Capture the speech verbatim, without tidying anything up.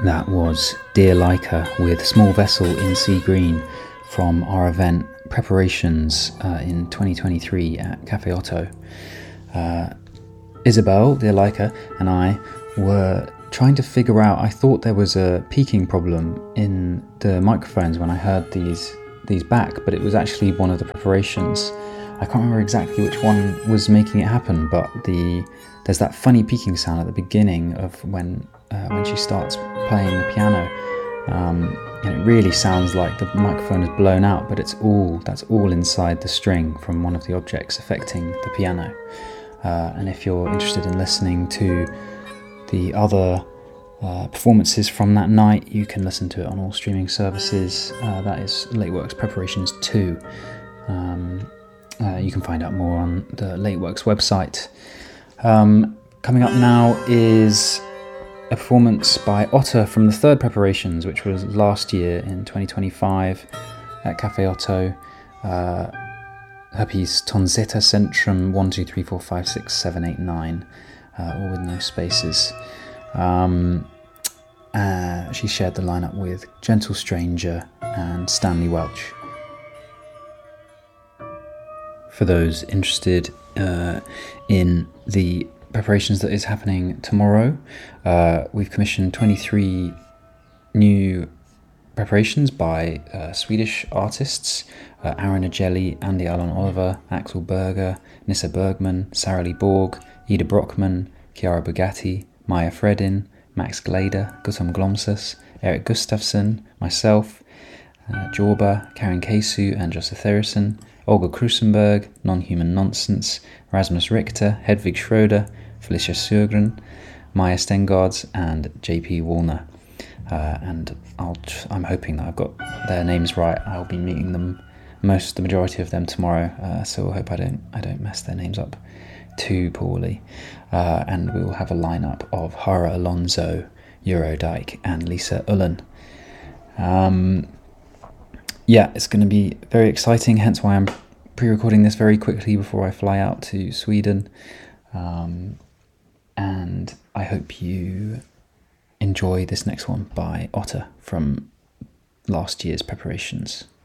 That was Dear Leica with Small Vessel in Sea Green from our event Preparations uh, in twenty twenty-three at Cafe Otto. Uh, Isabel, Dear Leica, and I were trying to figure out, I thought there was a peaking problem in the microphones when I heard these these back, but it was actually one of the preparations. I can't remember exactly which one was making it happen, but the there's that funny peaking sound at the beginning of when uh, when she starts playing the piano, um, and it really sounds like the microphone is blown out, but it's all that's all inside the string from one of the objects affecting the piano. Uh, and if you're interested in listening to the other uh, performances from that night, you can listen to it on all streaming services. Uh, that is Lateworks Preparations two. Um, uh, you can find out more on the Lateworks website. Um, coming up now is a performance by Otter from the third Preparations, which was last year in twenty twenty-five at Cafe Otto. Uh, her piece Tonzetta Centrum one, two, three, four, five, six, seven, eight, nine, uh, all with no spaces. Um, uh, she shared the lineup with Gentle Stranger and Stanley Welch. For those interested uh, in the preparations that is happening tomorrow, uh, we've commissioned twenty-three new preparations by uh, Swedish artists, uh, Aaron Agelli, Andy Allen Oliver, Axel Berger, Nissa Bergman, Sarah Lee Borg, Ida Brockman, Chiara Bugatti, Maya Fredin, Max Glader, Guttam Glomsas, Eric Gustafsson, myself, uh, Jorba, Karen Kesu and Jossa Theresen, Olga Krusenberg, Non-Human Nonsense, Rasmus Richter, Hedvig Schroeder, Felicia Sjögren, Maya Stengards and J P Wallner. Uh, and I'll, I'm hoping that I've got their names right. I'll be meeting them, most the majority of them tomorrow. Uh, so I hope I don't I don't mess their names up too poorly. Uh, and we will have a lineup of Hara Alonso, Eurodike, and Lisa Ullen. Um, yeah, it's going to be very exciting. Hence why I'm pre-recording this very quickly before I fly out to Sweden. Um, and I hope you enjoy this next one by Otter from last year's preparations.